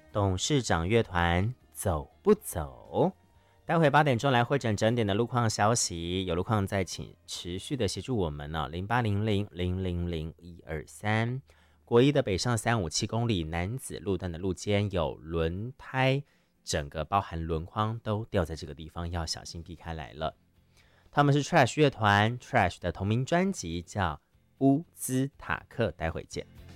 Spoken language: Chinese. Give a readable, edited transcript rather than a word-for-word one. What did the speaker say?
董事长乐团走不走？待会8点钟来会诊整点的路况消息，有路况再请持续的协助我们呢、0800000123。国一的北上357公里南子路段的路肩有轮胎，整个包含轮框都掉在这个地方，要小心避开来了。他们是 Trash 乐团 ，Trash 的同名专辑叫乌兹塔克，待会见。